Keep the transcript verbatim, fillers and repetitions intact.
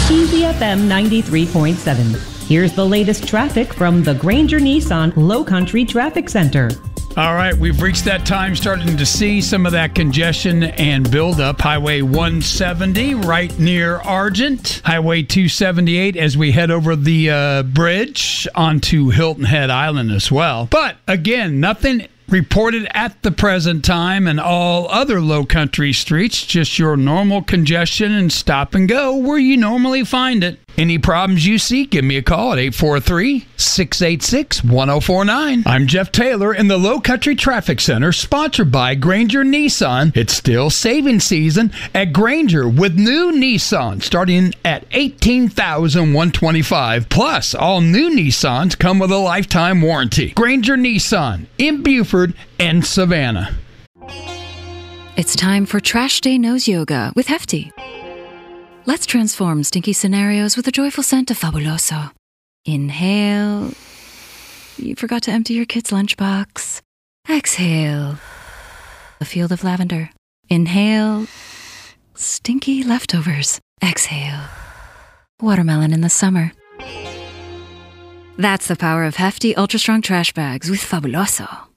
Easy F M ninety-three point seven. Here's the latest traffic from the Granger Nissan Low Country Traffic Center. All right, we've reached that time starting to see some of that congestion and buildup. Highway one seventy right near Argent. Highway two seventy-eight as we head over the uh, bridge onto Hilton Head Island as well. But again, nothing reported at the present time, and all other low country streets, just your normal congestion and stop and go where you normally find it. Any problems you see, give me a call at eight four three, six eight six, one oh four nine. I'm Jeff Taylor in the Low Country Traffic Center, sponsored by Granger Nissan. It's still saving season at Granger with new Nissan starting at eighteen thousand one hundred twenty-five dollars. Plus, all new Nissans come with a lifetime warranty. Granger Nissan in Buford and Savannah. It's time for Trash Day Nose Yoga with Hefty. Let's transform stinky scenarios with a joyful scent of Fabuloso. Inhale. You forgot to empty your kid's lunchbox. Exhale. A field of lavender. Inhale. Stinky leftovers. Exhale. Watermelon in the summer. That's the power of Hefty Ultra Strong Trash Bags with Fabuloso.